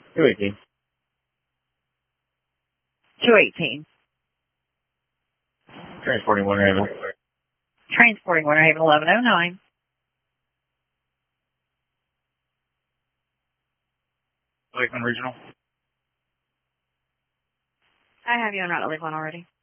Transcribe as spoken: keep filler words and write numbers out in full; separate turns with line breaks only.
two eighteen.
two eighteen.
Transporting Winter Haven.
Transporting Winter Haven eleven oh nine.
Lakeland Regional.
I have you on Route Lakeland already.